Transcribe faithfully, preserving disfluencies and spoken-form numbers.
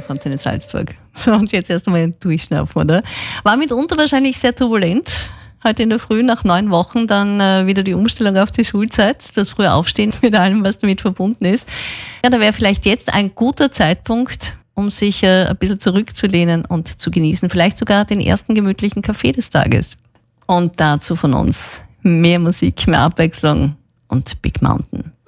auf Antenne Salzburg. So, und jetzt erst einmal durchschnaufen, oder? War mitunter wahrscheinlich sehr turbulent. Heute in der Früh, nach neun Wochen, dann äh, wieder die Umstellung auf die Schulzeit, das frühe Aufstehen mit allem, was damit verbunden ist. Ja, da wäre vielleicht jetzt ein guter Zeitpunkt, um sich äh, ein bisschen zurückzulehnen und zu genießen. Vielleicht sogar den ersten gemütlichen Kaffee des Tages. Und dazu von uns mehr Musik, mehr Abwechslung und Big Mountain.